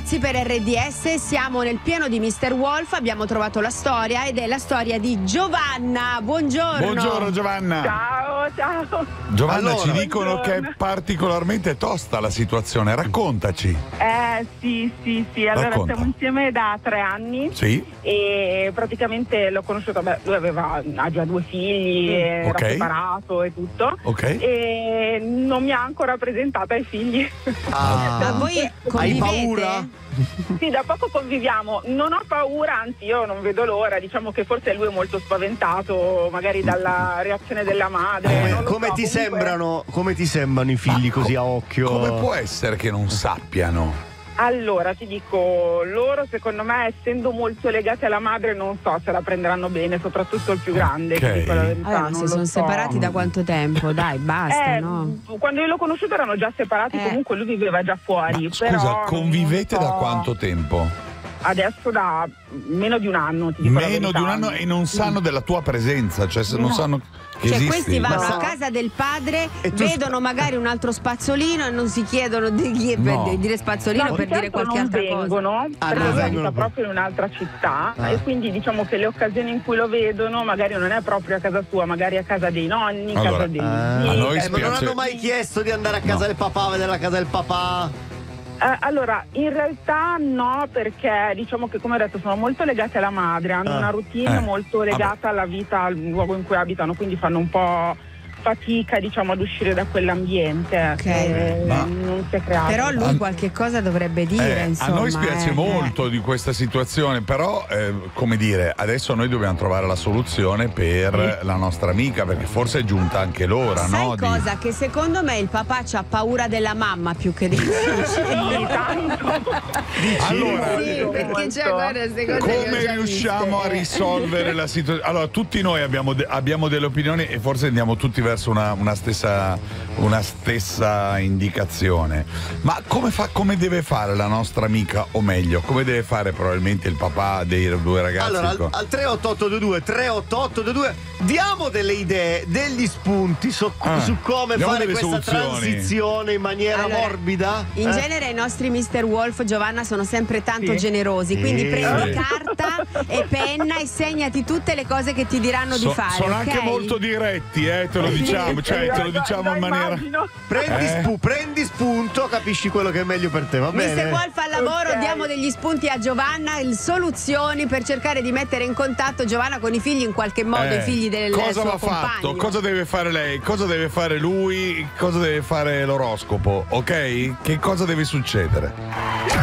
ragazzi, per RDS siamo nel pieno di Mr. Wolf, abbiamo trovato la storia ed è la storia di Giovanna. Buongiorno. Buongiorno Giovanna. Ciao. Giovanna, Allora, ci dicono che è particolarmente tosta la situazione, raccontaci. Sì. Allora Racconta. siamo insieme da 3 anni. Sì. E praticamente l'ho conosciuto, lui ha già 2 figli, era Ok. separato e tutto. Ok. E non mi ha ancora presentato ai figli. Ma voi Hai convivete? paura? Sì, da poco conviviamo, non ho paura, anzi io non vedo l'ora, diciamo che forse lui è molto spaventato magari dalla reazione della madre. non lo Come so, ti comunque- sembrano i figli così a occhio? Come può essere che non sappiano? Allora, ti dico, loro secondo me, essendo molto legati alla madre, non so se la prenderanno bene, soprattutto il più grande, ti dico la verità. Allora, ma non si lo sono so. separati da quanto tempo? Dai, basta, no? Quando io l'ho conosciuto erano già separati, comunque lui viveva già fuori. Ma scusa, però convivete non so, da quanto tempo? Adesso da meno di un anno, ti dico la Meno verità. di un anno e non sanno della tua presenza, cioè se non No. sanno che Cioè, esisti. questi vanno No. a casa del padre, E tu- vedono magari un altro spazzolino e non si chiedono di chi è No. per dire spazzolino No, per più che dire altro qualche non altra cosa. vengono, perché non lui vengono abita proprio in un'altra città e quindi diciamo che le occasioni in cui lo vedono magari non è proprio a casa sua, magari a casa dei nonni, Allora, casa dei a zii. noi Ma non spiace. hanno mai chiesto di andare a casa del papà, a vedere la casa del papà? Allora, in realtà no, perché diciamo che come ho detto sono molto legate alla madre, hanno una routine molto legata alla vita, al luogo in cui abitano, quindi fanno un po' fatica, diciamo, ad uscire da quell'ambiente. Ok. Ma- non si è creato. Però lui qualche cosa dovrebbe dire, A insomma. noi spiace molto di questa situazione, però come dire, adesso noi dobbiamo trovare la soluzione per la nostra amica, perché forse è giunta anche l'ora, Sai no? cosa? Che secondo me il papà c'ha paura della mamma più che dei figli. Sì, tanto. Allora, Sì, perché c'è, guarda, queste cose le ho come già riusciamo viste. a risolvere la situazione? Allora, tutti noi abbiamo delle opinioni e forse andiamo tutti verso una stessa indicazione. Ma come deve fare la nostra amica, o meglio, come deve fare probabilmente il papà dei 2 ragazzi? Allora, al 38822 diamo delle idee, degli spunti su come diamo fare delle questa soluzioni. transizione in maniera Allora, morbida. In genere i nostri Mr. Wolf, Giovanna, sono sempre tanto generosi, quindi Sì. prendi carta e penna e segnati tutte le cose che ti diranno di fare. Sono ok? anche molto diretti, te lo diciamo, cioè te lo diciamo in maniera. Immagino. Prendi spunto, capisci quello che è meglio per te, va bene? Mr. Wolf al lavoro, Ok. diamo degli spunti a Giovanna, soluzioni per cercare di mettere in contatto Giovanna con i figli in qualche modo, i figli del cosa suo va fatto? compagno. Cosa deve fare lei? Cosa deve fare lui? Cosa deve fare l'oroscopo? Ok? Che cosa deve succedere?